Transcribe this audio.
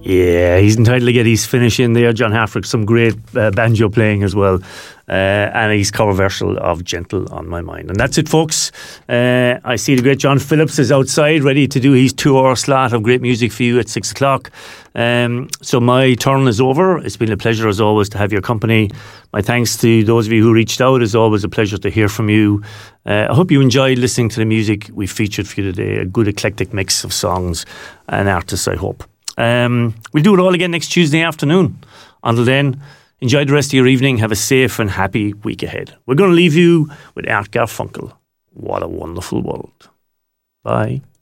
Yeah, he's entitled to get his finish in there. John Hafrick, some great banjo playing as well. And he's controversial of Gentle on My Mind. And that's it, folks. I see the great John Phillips is outside, ready to do his 2-hour slot of great music for you at 6 o'clock. So my turn is over. It's been a pleasure, as always, to have your company. My thanks to those of you who reached out. It's always a pleasure to hear from you. I hope you enjoyed listening to the music we featured for you today. A good eclectic mix of songs and artists, I hope. We'll do it all again next Tuesday afternoon. Until then, enjoy the rest of your evening. Have a safe and happy week ahead. We're going to leave you with Art Garfunkel. What a wonderful world. Bye.